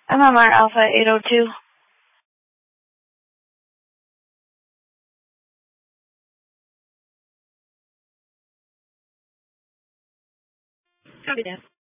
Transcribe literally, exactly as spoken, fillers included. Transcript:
M M R Alpha eight oh two. Copy that.